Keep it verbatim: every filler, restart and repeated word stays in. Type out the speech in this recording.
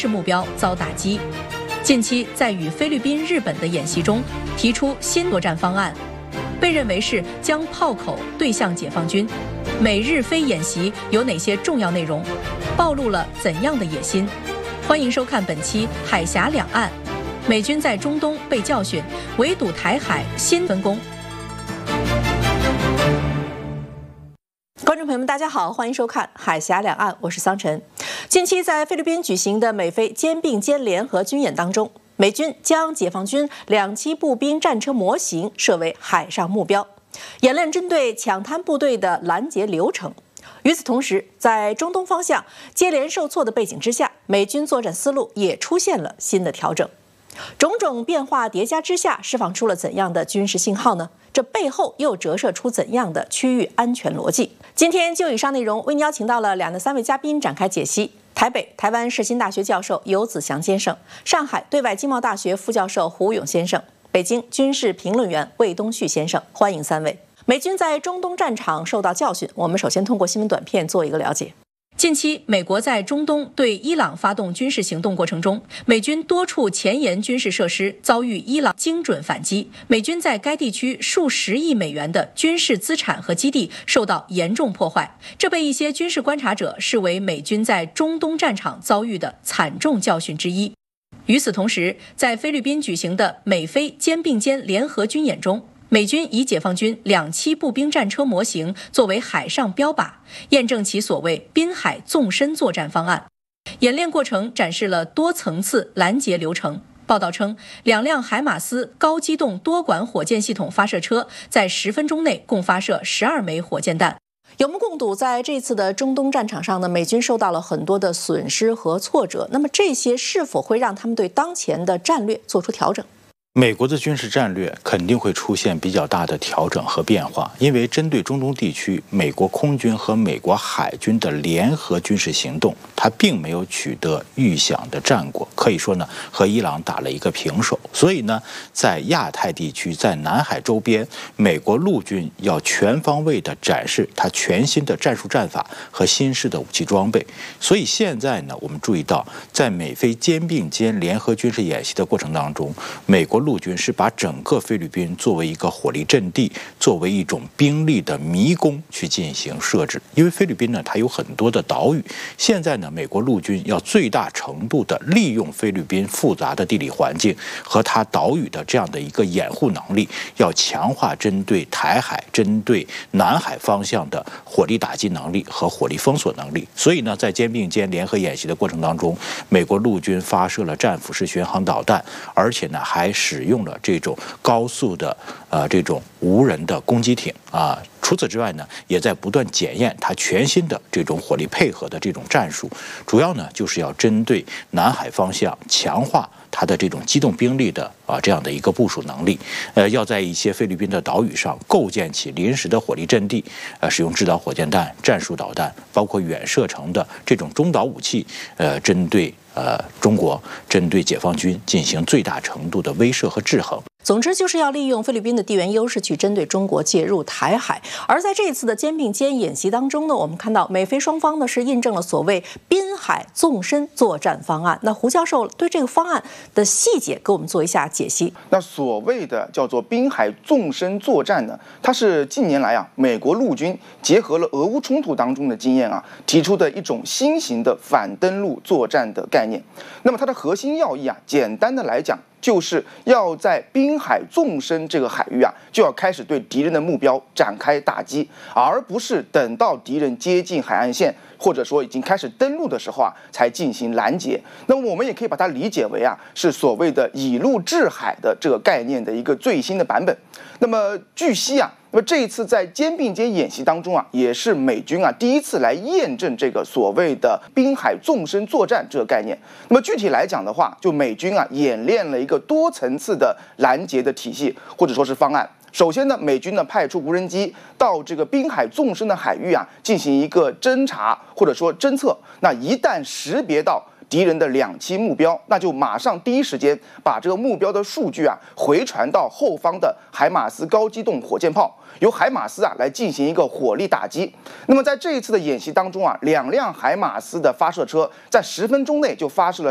是目标遭打击。近期在与菲律宾、日本的演习中提出新作战方案，被认为是将炮口对向解放军。美日菲演习有哪些重要内容？暴露了怎样的野心？欢迎收看本期《海峡两岸》，美军在中东被教训，围堵台海新分工。观众朋友们，大家好，欢迎收看《海峡两岸》，我是桑晨。近期在菲律宾举行的美菲肩并肩联合军演当中，美军将解放军两栖步兵战车模型设为海上目标，演练针对抢滩部队的拦截流程。与此同时，在中东方向接连受挫的背景之下，美军作战思路也出现了新的调整。种种变化叠加之下，释放出了怎样的军事信号呢？这背后又折射出怎样的区域安全逻辑？今天就以上内容为您邀请到了两的三位嘉宾展开解析。台北台湾世新大学教授游子祥先生，上海对外经贸大学副教授胡勇先生，北京军事评论员魏东旭先生，欢迎三位。美军在中东战场受到教训，我们首先通过新闻短片做一个了解。近期，美国在中东对伊朗发动军事行动过程中，美军多处前沿军事设施遭遇伊朗精准反击，美军在该地区数十亿美元的军事资产和基地受到严重破坏，这被一些军事观察者视为美军在中东战场遭遇的惨重教训之一。与此同时，在菲律宾举行的美菲肩并肩联合军演中，美军以解放军两栖步兵战车模型作为海上标靶，验证其所谓滨海纵深作战方案。演练过程展示了多层次拦截流程。报道称，两辆海马斯高机动多管火箭系统发射车在十分钟内共发射十二枚火箭弹。有目共睹，在这次的中东战场上呢，美军受到了很多的损失和挫折。那么这些是否会让他们对当前的战略做出调整？ 美国的军事战略肯定会出现比较大的调整和变化，因为针对中东地区，美国空军和美国海军的联合军事行动，它并没有取得预想的战果，可以说呢，和伊朗打了一个平手。所以呢，在亚太地区，在南海周边，美国陆军要全方位地展示它全新的战术战法和新式的武器装备。所以现在呢，我们注意到，在美菲肩并肩联合军事演习的过程当中，美国陆军是把整个菲律宾作为一个火力阵地，作为一种兵力的迷宫去进行设置。因为菲律宾呢，它有很多的岛屿，现在呢，美国陆军要最大程度的利用菲律宾复杂的地理环境和它岛屿的这样的一个掩护能力，要强化针对台海、针对南海方向的火力打击能力和火力封锁能力。所以呢，在肩并肩联合演习的过程当中，美国陆军发射了战斧式巡航导弹，而且呢，还是使用了这种高速的呃这种无人的攻击艇啊。除此之外呢，也在不断检验它全新的这种火力配合的这种战术，主要呢就是要针对南海方向强化它的这种机动兵力的啊这样的一个部署能力，呃，要在一些菲律宾的岛屿上构建起临时的火力阵地，呃，使用制导火箭弹、战术导弹，包括远射程的这种中导武器，呃，针对呃中国、针对解放军进行最大程度的威慑和制衡。 总之就是要利用菲律宾的地缘优势去针对中国介入台海。而在这一次的肩并肩演习当中呢，我们看到美菲双方呢是印证了所谓滨海纵深作战方案。那胡教授对这个方案的细节给我们做一下解析。 那所谓的叫做滨海纵深作战呢，它是近年来啊美国陆军结合了俄乌冲突当中的经验啊，提出的一种新型的反登陆作战的概念。那么它的核心要义啊，简单的来讲，就是要在滨海纵深这个海域啊，就要开始对敌人的目标展开打击，而不是等到敌人接近海岸线，或者说已经开始登陆的时候啊，才进行拦截。那么我们也可以把它理解为啊，是所谓的以陆制海的这个概念的一个最新的版本。那么据悉啊，那么这一次在肩并肩演习当中啊，也是美军啊第一次来验证这个所谓的滨海纵深作战这个概念。那么具体来讲的话，就美军啊演练了一个多层次的拦截的体系，或者说是方案。首先呢，美军呢派出无人机到这个滨海纵深的海域啊，进行一个侦查或者说侦测。那一旦识别到敌人的两栖目标，那就马上第一时间把这个目标的数据啊回传到后方的海马斯高机动火箭炮，由海马斯啊来进行一个火力打击。那么在这一次的演习当中啊，两辆海马斯的发射车在十分钟内就发射了